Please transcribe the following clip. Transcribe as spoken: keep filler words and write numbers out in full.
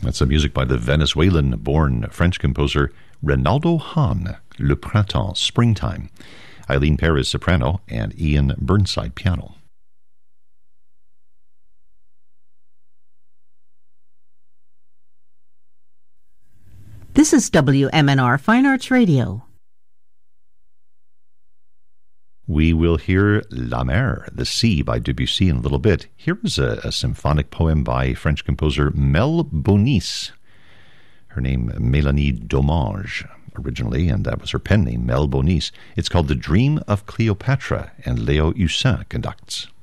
That's some music by the Venezuelan-born French composer Reynaldo Hahn, Le Printemps, Springtime. Eileen Perez, soprano, and Ian Burnside, piano. This is W M N R Fine Arts Radio. We will hear La Mer, the Sea, by Debussy in a little bit. Here is a, a symphonic poem by French composer Mel Bonis. Her name, Mélanie Domange, originally, and that was her pen name, Mel Bonis. It's called The Dream of Cleopatra, and Leo Hussin conducts.